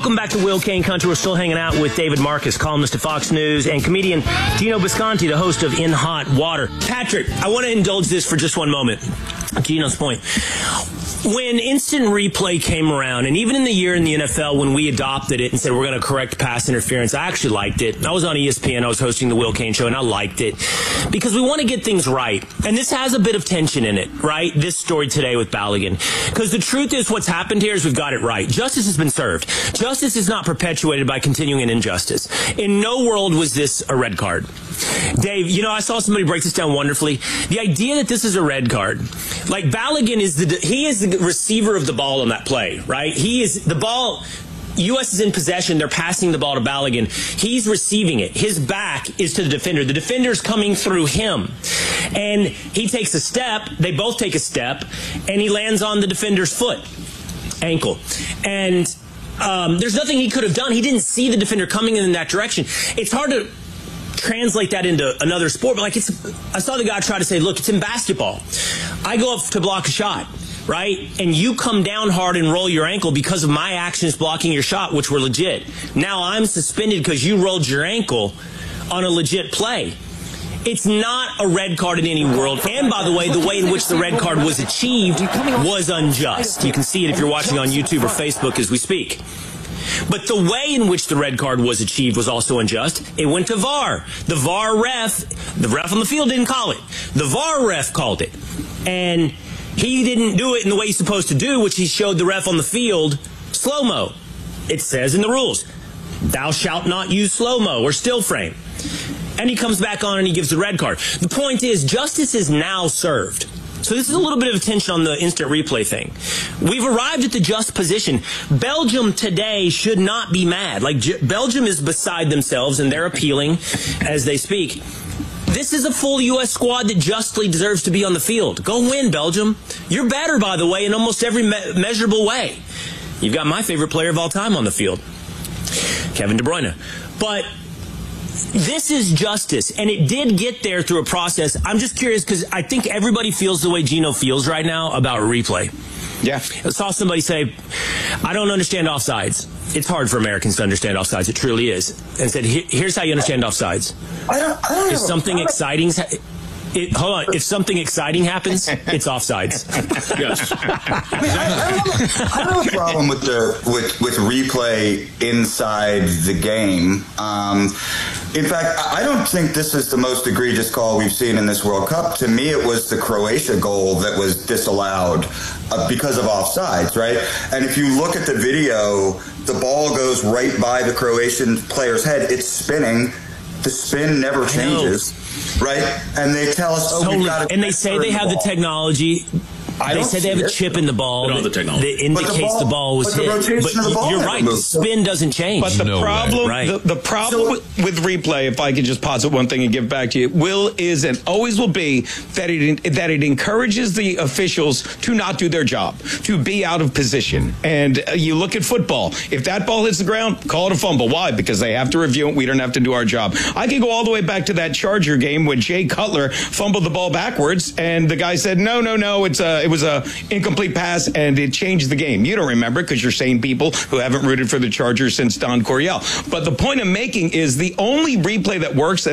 Welcome back to Will Kane Country. We're still hanging out with David Marcus, columnist at Fox News, and comedian Gino Bisconti, the host of In Hot Water. Patrick, I want to indulge this for just one moment. Gino's point. When instant replay came around, and even in the year in the NFL when we adopted it and said we're going to correct pass interference, I actually liked it. I was on ESPN, I was hosting the Will Kane Show, and I liked it because we want to get things right. And this has a bit of tension in it, right? This story today with Balogun. Because the truth is what's happened here is we've got it right. Justice has been served. Justice is not perpetuated by continuing an injustice. In no world was this a red card. Dave, I saw somebody break this down wonderfully. The idea that this is a red card, like Balogun is the receiver of the ball on that play, right? He is the ball. U.S. is in possession. They're passing the ball to Balogun. He's receiving it. His back is to the defender. The defender's coming through him. And he takes a step. They both take a step. And he lands on the defender's ankle. And there's nothing he could have done. He didn't see the defender coming in that direction. It's hard to translate that into another sport, but I saw the guy try to say, look, it's in basketball. I go up to block a shot, right? And you come down hard and roll your ankle because of my actions blocking your shot, which were legit. Now I'm suspended because you rolled your ankle on a legit play. It's not a red card in any world. And by the way in which the red card was achieved was unjust. You can see it if you're watching on YouTube or Facebook as we speak. But the way in which the red card was achieved was also unjust. It went to VAR. The ref on the field didn't call it. The VAR ref called it. And he didn't do it in the way he's supposed to do, which he showed the ref on the field slow-mo. It says in the rules, thou shalt not use slow-mo or still frame. And he comes back on and he gives the red card. The point is, justice is now served. So this is a little bit of attention on the instant replay thing. We've arrived at the just position. Belgium today should not be mad. Belgium is beside themselves and they're appealing as they speak. This is a full U.S. squad that justly deserves to be on the field. Go win, Belgium. You're better, by the way, in almost every measurable way. You've got my favorite player of all time on the field, Kevin De Bruyne. But this is justice, and it did get there through a process. I'm just curious because I think everybody feels the way Gino feels right now about replay. Yeah. I saw somebody say, I don't understand offsides. It's hard for Americans to understand offsides. It truly is. And said, here's how you understand offsides. I don't if something exciting... hold on. If something exciting happens, it's offsides. Yes. I have a problem with replay inside the game. In fact, I don't think this is the most egregious call we've seen in this World Cup. To me, it was the Croatia goal that was disallowed because of offsides, right? And if you look at the video, the ball goes right by the Croatian player's head. It's spinning. The spin never changes, right? And they tell us, totally. And they say they have the technology. They said they have a chip in the ball that indicates the ball was hit. But you're right, the spin doesn't change. But the problem with replay, if I could just posit one thing and give back to you, is and always will be that it encourages the officials to not do their job, to be out of position. And you look at football. If that ball hits the ground, call it a fumble. Why? Because they have to review it. We don't have to do our job. I can go all the way back to that Charger game when Jay Cutler fumbled the ball backwards, and the guy said, no, it was a incomplete pass, and it changed the game. You don't remember because you're sane people who haven't rooted for the Chargers since Don Coryell. But the point I'm making is the only replay that works